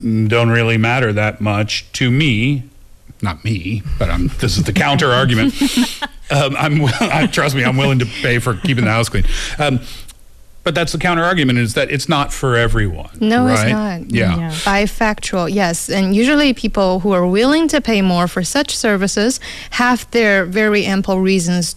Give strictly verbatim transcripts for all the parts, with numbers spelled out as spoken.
don't really matter that much to me. Not me, but I'm, this is the counter argument. Um, I'm, I, trust me, I'm willing to pay for keeping the house clean. Um, but that's the counter argument, is that it's not for everyone. No, right? it's not. Yeah. yeah. Bifactual, yes. And usually people who are willing to pay more for such services have their very ample reasons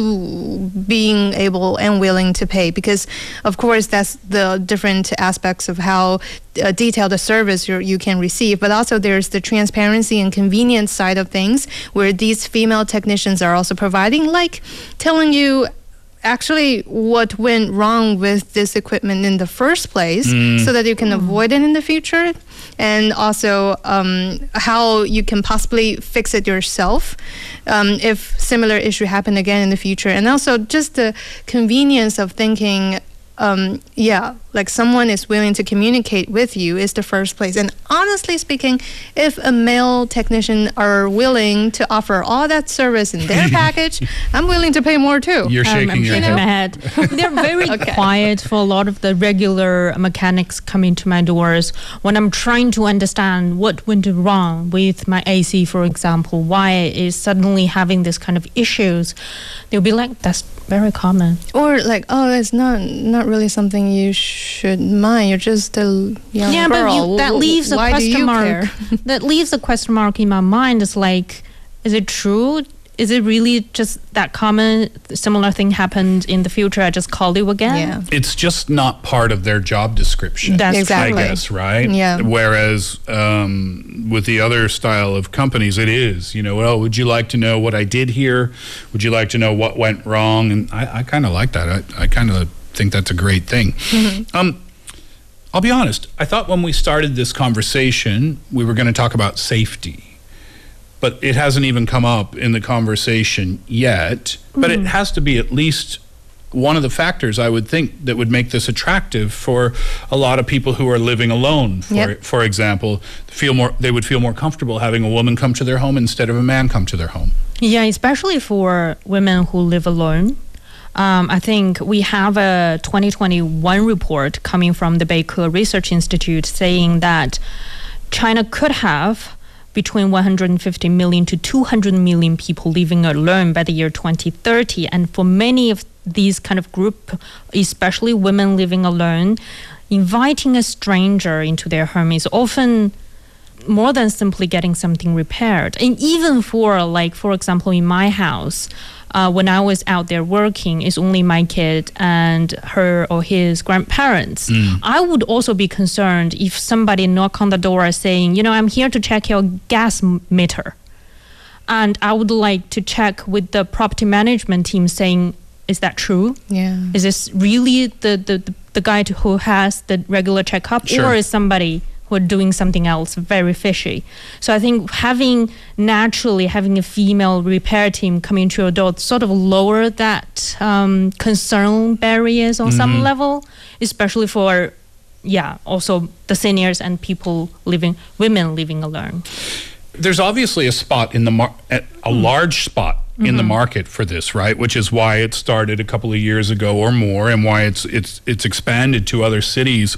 to being able and willing to pay, because, of course, that's the different aspects of how uh, detailed a service you you can receive. But also there's the transparency and convenience side of things, where these female technicians are also providing, like telling you actually what went wrong with this equipment in the first place, mm. so that you can avoid it in the future, and also um, how you can possibly fix it yourself um, if similar issue happen again in the future. And also just the convenience of thinking, um, yeah, like someone is willing to communicate with you is the first place. And honestly speaking, if a male technician are willing to offer all that service in their package, I'm willing to pay more too. You're shaking um, I'm your shaking head. my head. They're very Okay. quiet for a lot of the regular mechanics coming to my doors when I'm trying to understand what went wrong with my A C, for example, why it is suddenly having this kind of issues. They'll be like, that's very common. Or like, oh, it's not not really something you should mind. You're just a young Yeah, girl. but you, that leaves a Why do question you mark. care? That leaves a question mark in my mind. It's like, is it true? Is it really just that common? Similar thing happened in the future, I just call you again? Yeah. It's just not part of their job description. That's Exactly. I guess, right? Yeah. Whereas um, with the other style of companies, it is, you know, oh, would you like to know what I did here? Would you like to know what went wrong? And I, I kind of like that. I, I kind of think that's a great thing. Mm-hmm. Um, I'll be honest. I thought when we started this conversation, we were going to talk about safety. But it hasn't even come up in the conversation yet. But mm. it has to be at least one of the factors, I would think, that would make this attractive for a lot of people who are living alone. For Yep. for example, feel more they would feel more comfortable having a woman come to their home instead of a man come to their home. Yeah, especially for women who live alone. Um, I think we have a twenty twenty-one report coming from the Beike Research Institute saying that China could have between one hundred fifty million to two hundred million people living alone by the year twenty thirty. And for many of these kind of group, especially women living alone, inviting a stranger into their home is often more than simply getting something repaired. And even for, like, for example, in my house, Uh, when I was out there working, it's only my kid and her or his grandparents. Mm. I would also be concerned if somebody knock on the door saying, you know, I'm here to check your gas meter. And I would like to check with the property management team saying, is that true? Yeah. Is this really the, the, the, the guy who has the regular checkup? Sure. Or is somebody who are doing something else very fishy? So I think having naturally having a female repair team coming to your door sort of lower that um, concern barriers on mm-hmm. some level, especially for, yeah, also the seniors and people living, women living alone. There's obviously a spot in the mar- a mm. large spot in mm-hmm. the market for this, right? Which is why it started a couple of years ago or more, and why it's it's it's expanded to other cities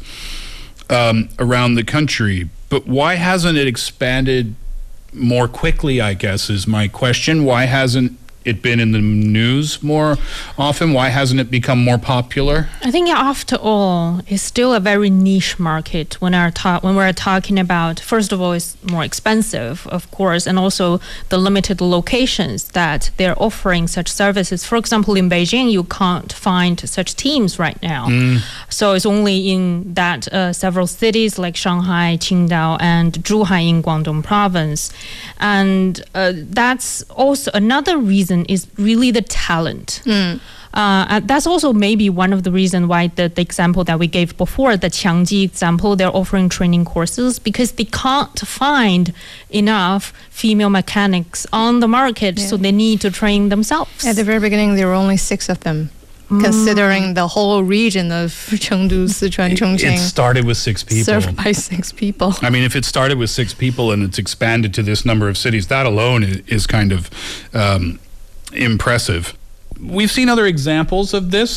Um, around the country. But why hasn't it expanded more quickly, I guess, is my question. Why hasn't it been in the news more often? Why hasn't it become more popular? I think after all, it's still a very niche market when, our ta- when we're talking about, first of all, it's more expensive, of course, and also the limited locations that they're offering such services. For example, in Beijing, you can't find such teams right now. Mm. So it's only in that uh, several cities like Shanghai, Qingdao, and Zhuhai in Guangdong province. And uh, that's also another reason is really the talent. Mm. Uh, and that's also maybe one of the reasons why the, the example that we gave before, the Qiangji example, they're offering training courses because they can't find enough female mechanics on the market, yeah. so they need to train themselves. At the very beginning, there were only six of them. Mm. Considering the whole region of Chengdu, Sichuan, Chongqing. It started with six people. Served by six people. I mean, if it started with six people and it's expanded to this number of cities, that alone is, is kind of um, impressive. We've seen other examples of this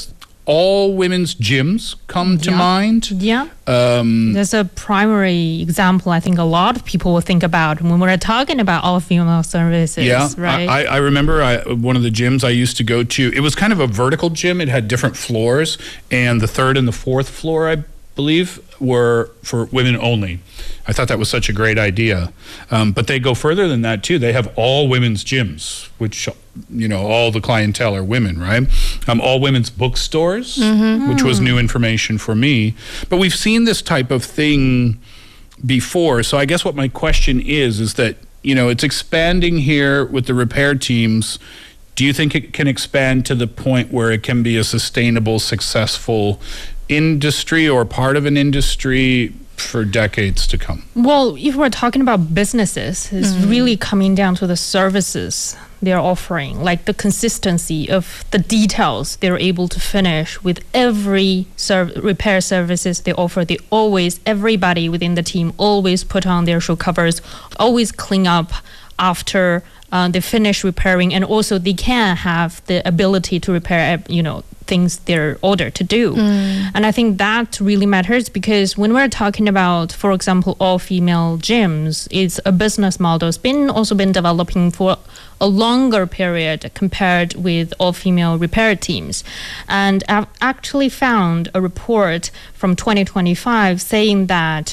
all women's gyms come to Yeah. mind. Yeah. Um, There's a primary example I think a lot of people will think about when we're talking about all female services, yeah, right? I, I remember I, one of the gyms I used to go to, it was kind of a vertical gym. It had different floors, and the third and the fourth floor, I believe, were for women only. I thought that was such a great idea. Um, but they go further than that too. They have all women's gyms, which, you know, all the clientele are women, right? Um, all women's bookstores, mm-hmm. which was new information for me. But we've seen this type of thing before. So I guess what my question is, is that, you know, it's expanding here with the repair teams. Do you think it can expand to the point where it can be a sustainable, successful industry or part of an industry for decades to come? Well, if we're talking about businesses, it's mm. really coming down to the services they're offering, like the consistency of the details they're able to finish with every serv- repair services they offer. They always, everybody within the team always put on their shoe covers, always clean up after uh, they finish repairing, and also they can have the ability to repair, you know, things they're ordered to do. Mm. And I think that really matters, because when we're talking about, for example, all-female gyms, it's a business model. It's been also been developing for a longer period compared with all-female repair teams. And I've actually found a report from twenty twenty-five saying that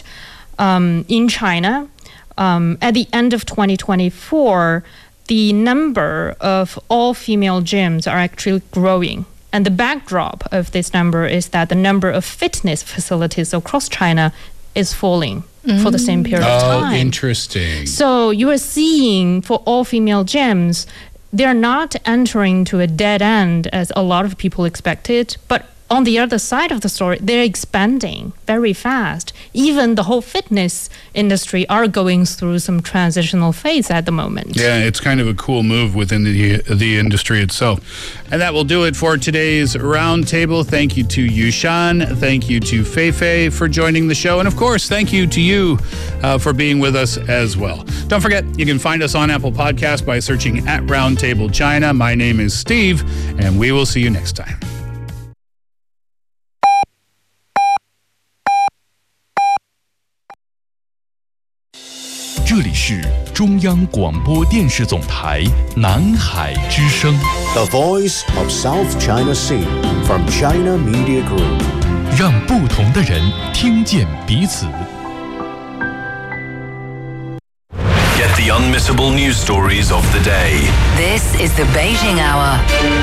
um, in China, um, at the end of twenty twenty-four, the number of all-female gyms are actually growing. And the backdrop of this number is that the number of fitness facilities across China is falling mm. for the same period oh, of time. Oh, interesting. So you are seeing for all-female gyms, they're not entering to a dead end as a lot of people expected, but on the other side of the story, they're expanding very fast. Even the whole fitness industry are going through some transitional phase at the moment. Yeah, it's kind of a cool move within the the industry itself. And that will do it for today's roundtable. Thank you to Yushan. Thank you to Feifei for joining the show. And of course, thank you to you uh, for being with us as well. Don't forget, you can find us on Apple Podcasts by searching at Roundtable China. My name is Steve, and we will see you next time. 这里是中央广播电视总台南海之声 The Voice of South China Sea from China Media Group 让不同的人听见彼此 Get the unmissable news stories of the day. This is the Beijing Hour.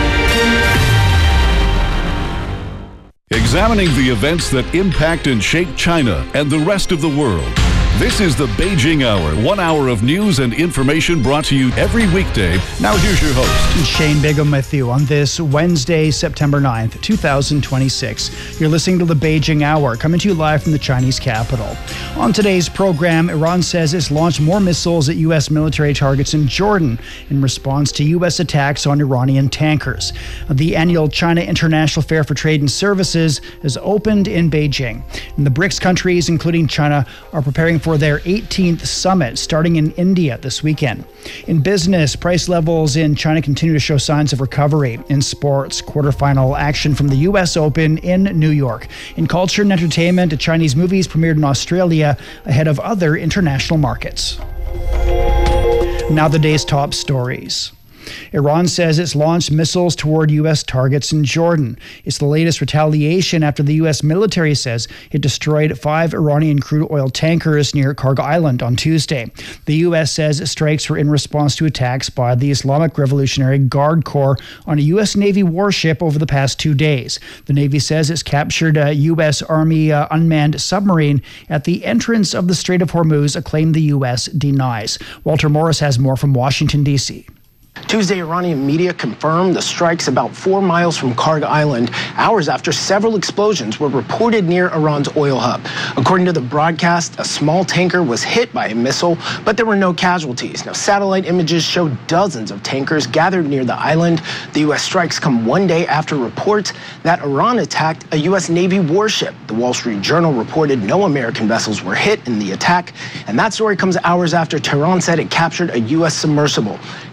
Examining the events that impact and shape China and the rest of the world. This is the Beijing Hour, one hour of news and information brought to you every weekday. Now here's your host. Shane Bigham with you on this Wednesday, September ninth, twenty twenty-six. You're listening to the Beijing Hour, coming to you live from the Chinese capital. On today's program, Iran says it's launched more missiles at U S military targets in Jordan in response to U S attacks on Iranian tankers. The annual China International Fair for Trade and Services has opened in Beijing. And the BRICS countries, including China, are preparing for their eighteenth summit starting in India this weekend. In business, price levels in China continue to show signs of recovery. In sports, quarterfinal action from the U S Open in New York. In culture and entertainment, Chinese movies premiered in Australia ahead of other international markets. Now the day's top stories. Iran says it's launched missiles toward U S targets in Jordan. It's the latest retaliation after the U S military says it destroyed five Iranian crude oil tankers near Karg Island on Tuesday. The U S says strikes were in response to attacks by the Islamic Revolutionary Guard Corps on a U S Navy warship over the past two days. The Navy says it's captured a U S Army uh, unmanned submarine at the entrance of the Strait of Hormuz, a claim the U S denies. Walter Morris has more from Washington, D C Tuesday, Iranian media confirmed the strikes about four miles from Karg Island, hours after several explosions were reported near Iran's oil hub. According to the broadcast, a small tanker was hit by a missile, but there were no casualties. Now, satellite images show dozens of tankers gathered near the island. The U S strikes come one day after reports that Iran attacked a U S Navy warship. The Wall Street Journal reported no American vessels were hit in the attack, and that story comes hours after Tehran said it captured a U S submersible. New images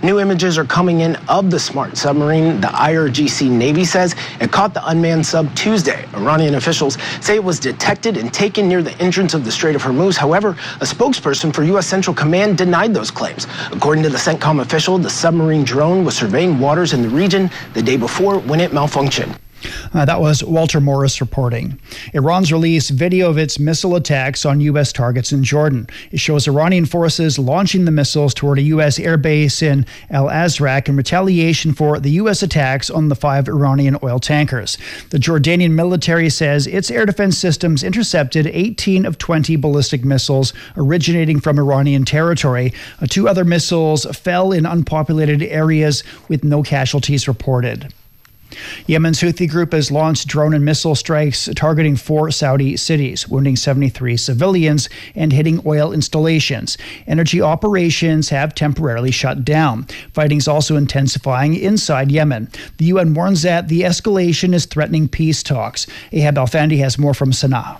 images are coming in of the smart submarine. The I R G C Navy says it caught the unmanned sub Tuesday. Iranian officials say it was detected and taken near the entrance of the Strait of Hormuz. However, a spokesperson for U S Central Command denied those claims. According to the CENTCOM official, the submarine drone was surveying waters in the region the day before when it malfunctioned. Uh, that was Walter Morris reporting. Iran's released video of its missile attacks on U S targets in Jordan. It shows Iranian forces launching the missiles toward a U S airbase in Al Azraq in retaliation for the U S attacks on the five Iranian oil tankers. The Jordanian military says its air defense systems intercepted eighteen of twenty ballistic missiles originating from Iranian territory. Uh, two other missiles fell in unpopulated areas with no casualties reported. Yemen's Houthi group has launched drone and missile strikes targeting four Saudi cities, wounding seventy-three civilians and hitting oil installations. Energy operations have temporarily shut down. Fighting is also intensifying inside Yemen. The U N warns that the escalation is threatening peace talks. Ahab Alfandi has more from Sana'a.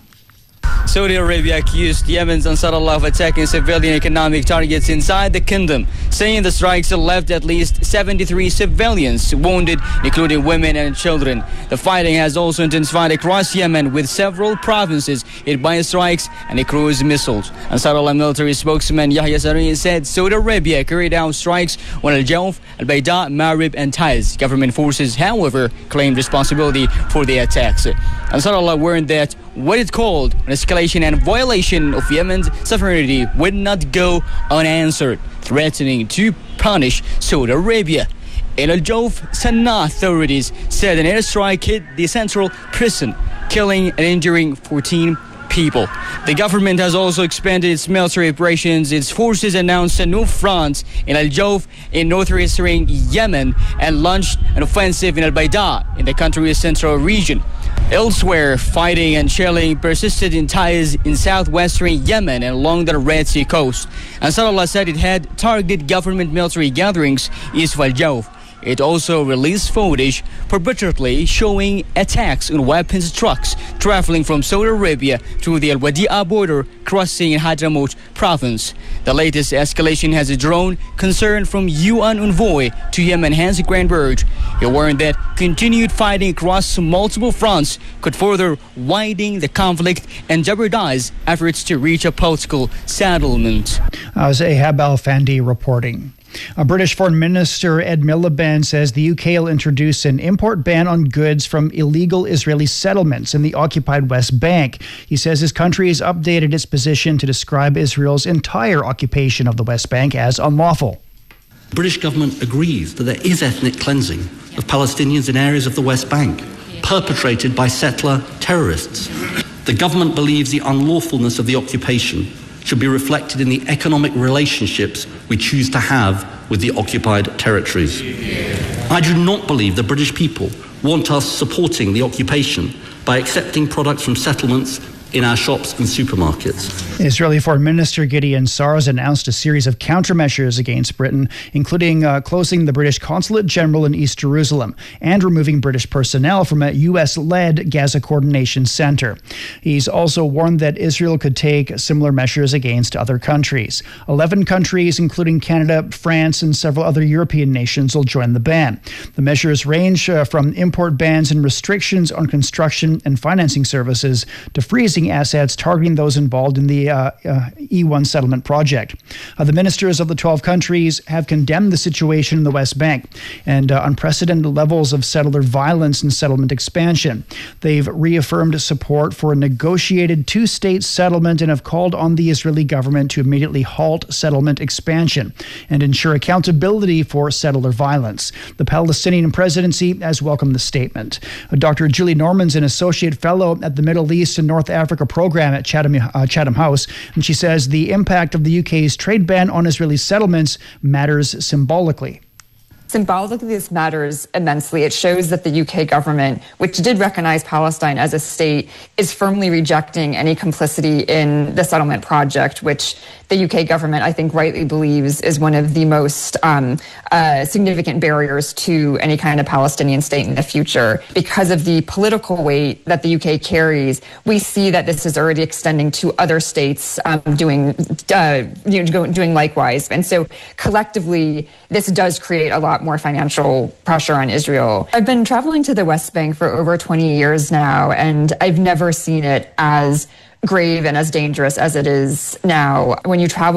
Saudi Arabia accused Yemen's Ansarullah of attacking civilian economic targets inside the kingdom, saying the strikes left at least seventy-three civilians wounded, including women and children. The fighting has also intensified across Yemen, with several provinces hit by strikes and cruise missiles. Ansarullah military spokesman Yahya Sareen said Saudi Arabia carried out strikes on Al Jawf, Al Bayda, Marib and Taiz. Government forces, however, claimed responsibility for the attacks. Ansarullah warned that what it called an escalation and violation of Yemen's sovereignty would not go unanswered, threatening to punish Saudi Arabia. In Al Jawf, Sana'a authorities said an airstrike hit the central prison, killing and injuring fourteen people. The government has also expanded its military operations. Its forces announced a new front in Al Jawf in northeastern Yemen and launched an offensive in Al Bayda in the country's central region. Elsewhere, fighting and shelling persisted in Taiz in southwestern Yemen and along the Red Sea coast. Ansarullah said it had targeted government military gatherings east of Al Jawf. It also released footage purportedly showing attacks on weapons trucks traveling from Saudi Arabia to the Al Wadi'a border, crossing Hadramaut province. The latest escalation has drawn concern from U N envoy to Yemen Hans Granberg. He warned that continued fighting across multiple fronts could further widen the conflict and jeopardize efforts to reach a political settlement. That was Ahab Alfandi reporting. A British Foreign Minister Ed Miliband says the U K will introduce an import ban on goods from illegal Israeli settlements in the occupied West Bank. He says his country has updated its position to describe Israel's entire occupation of the West Bank as unlawful. The British government agrees that there is ethnic cleansing of Palestinians in areas of the West Bank, perpetrated by settler terrorists. The government believes the unlawfulness of the occupation should be reflected in the economic relationships we choose to have with the occupied territories. I do not believe the British people want us supporting the occupation by accepting products from settlements in our shops and supermarkets. Israeli Foreign Minister Gideon Sa'ar has announced a series of countermeasures against Britain, including uh, closing the British Consulate General in East Jerusalem and removing British personnel from a U S-led Gaza Coordination Center. He's also warned that Israel could take similar measures against other countries. Eleven countries, including Canada, France, and several other European nations, will join the ban. The measures range uh, from import bans and restrictions on construction and financing services to freezing assets targeting those involved in the uh, uh, E one settlement project. Uh, the ministers of the twelve countries have condemned the situation in the West Bank and uh, unprecedented levels of settler violence and settlement expansion. They've reaffirmed support for a negotiated two-state settlement and have called on the Israeli government to immediately halt settlement expansion and ensure accountability for settler violence. The Palestinian presidency has welcomed the statement. Uh, Doctor Julie Norman's an associate fellow at the Middle East and North Africa Africa program at Chatham, uh, Chatham House, and she says the impact of the U K's trade ban on Israeli settlements matters symbolically. Symbolically, this matters immensely. It shows that the U K government, which did recognize Palestine as a state, is firmly rejecting any complicity in the settlement project, which the U K government, I think, rightly believes is one of the most um, uh, significant barriers to any kind of Palestinian state in the future. Because of the political weight that the U K carries, we see that this is already extending to other states um, doing uh, you know, doing likewise. And so collectively, this does create a lot more financial pressure on Israel. I've been traveling to the West Bank for over twenty years now, and I've never seen it as grave and as dangerous as it is now. When you travel